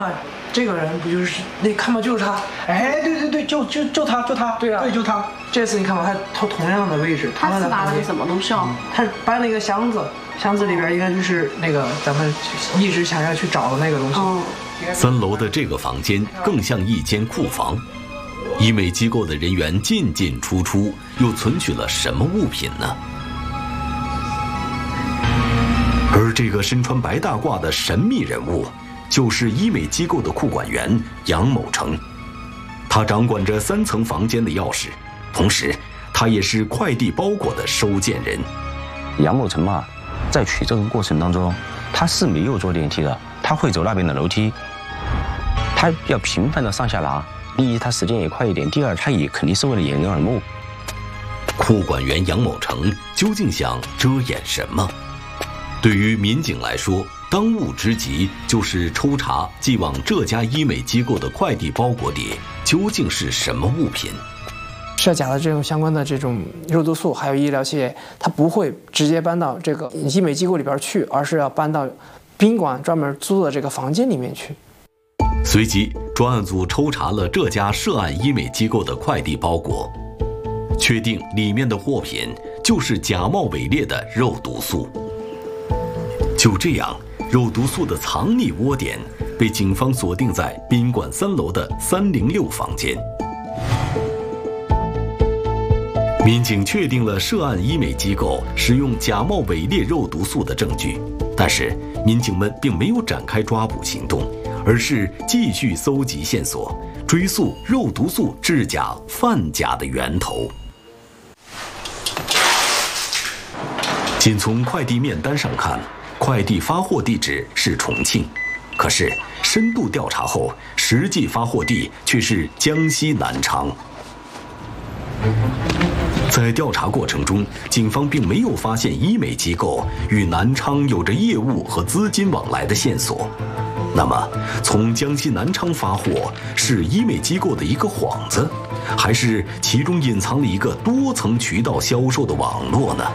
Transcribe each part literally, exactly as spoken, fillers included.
啊，这个人不就是那看吧，就是他。 哎，对对对，就就就他，就他。 对啊， 对，就他。 这次你看吧，他同同样的位置， 他是拿了个什么东西哦？ 他搬了一个箱子，箱子里边应该就是那个咱们一直想要去找的那个东西。 哦。 三楼的这个房间更像一间库房，医美机构的人员进进出出，又存取了什么物品呢？而这个身穿白大褂的神秘人物，就是医美机构的库管员杨某成。他掌管着三层房间的钥匙，同时他也是快递包裹的收件人。 杨某成嘛，在取这个过程当中，他是没有坐电梯的，他会走那边的楼梯，他要频繁的上下拿。第一，他时间也快一点；第二，他也肯定是为了掩人耳目。 库管员杨某成究竟想遮掩什么？对于民警来说，当务之急就是抽查寄往这家医美机构的快递包裹里究竟是什么物品。 设假的这种相关的这种肉毒素还有医疗器械，它不会直接搬到这个医美机构里边去，而是要搬到宾馆专门租的这个房间里面去。 随即，专案组抽查了这家涉案医美机构的快递包裹，确定里面的货品就是假冒伪劣的肉毒素。就这样，肉毒素的藏匿窝点被警方锁定在宾馆三楼的三零六房间。民警确定了涉案医美机构使用假冒伪劣肉毒素的证据，但是民警们并没有展开抓捕行动，而是继续搜集线索，追溯肉毒素制假贩假的源头。仅从快递面单上看，快递发货地址是重庆，可是深度调查后，实际发货地却是江西南昌。在调查过程中，警方并没有发现医美机构与南昌有着业务和资金往来的线索。那么，从江西南昌发货是医美机构的一个幌子，还是其中隐藏了一个多层渠道销售的网络呢？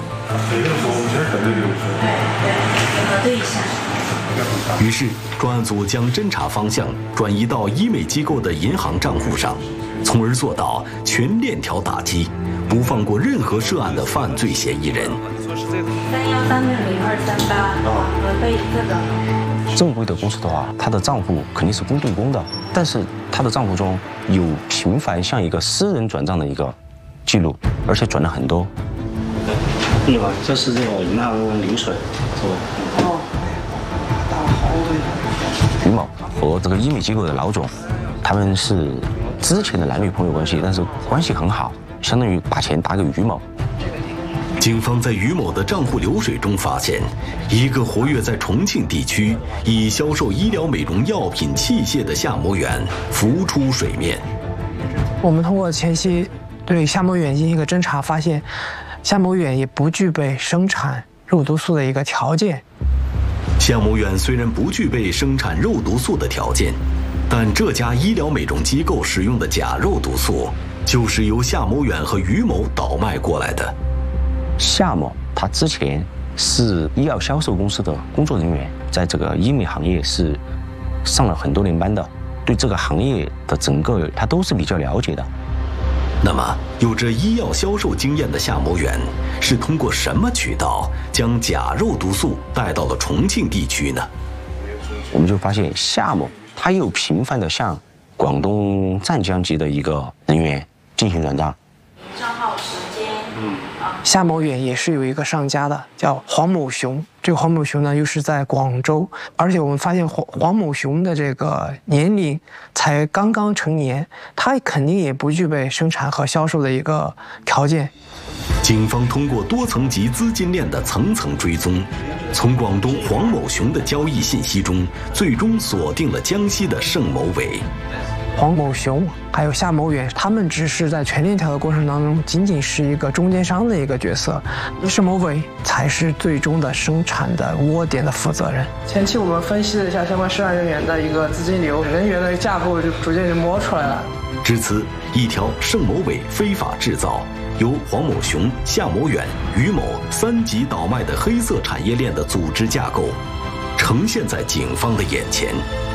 对一下。 于是，专案组将侦查方向转移到医美机构的银行账户上，从而做到全链条打击，不放过任何涉案的犯罪嫌疑人。 三幺三六零二三八，核对这个。 正规的公司的话，他的账户肯定是公对公的，但是他的账户中有频繁向一个私人转账的一个记录，而且转了很多。 对吧？这是这个银行流水，是吧？ 哦，打了好多。 于某和这个医美机构的老总，他们是之前的男女朋友关系，但是关系很好，相当于把钱打给于某。 警方在于某的账户流水中发现，一个活跃在重庆地区以销售医疗美容药品器械的夏某远浮出水面。 我们通过前期对夏某远进行一个侦查，发现夏某远也不具备生产肉毒素的一个条件。 夏某远虽然不具备生产肉毒素的条件，但这家医疗美容机构使用的假肉毒素，就是由夏某远和于某倒卖过来的。 夏某他之前是医药销售公司的工作人员，在这个医美行业是上了很多年班的，对这个行业的整个他都是比较了解的。 那么，有着医药销售经验的夏某远是通过什么渠道将假肉毒素带到了重庆地区呢？ 我们就发现夏某他又频繁地向广东湛江籍的一个人员进行转账。 账号时间，嗯。 夏某远也是有一个上家的，叫黄某雄。这个黄某雄呢，又是在广州，而且我们发现黄黄某雄的这个年龄才刚刚成年，他肯定也不具备生产和销售的一个条件。 警方通过多层级资金链的层层追踪，从广东黄某雄的交易信息中，最终锁定了江西的盛某伟。 黄某雄还有夏某远，他们只是在全链条的过程当中，仅仅是一个中间商的一个角色，盛某伟才是最终的生产的窝点的负责人。前期我们分析了一下相关涉案人员的一个资金流，人员的架构就逐渐就摸出来了。 至此，一条盛某伟非法制造，由黄某雄、夏某远、于某三级倒卖的黑色产业链的组织架构，呈现在警方的眼前。